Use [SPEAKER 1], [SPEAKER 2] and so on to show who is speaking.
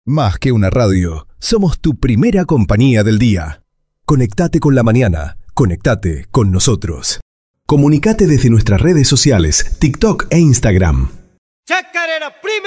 [SPEAKER 1] Más que una radio, somos tu primera compañía del día. Conectate con la mañana, conectate con nosotros. Comunicate desde nuestras redes sociales, TikTok e Instagram.
[SPEAKER 2] Chacarera,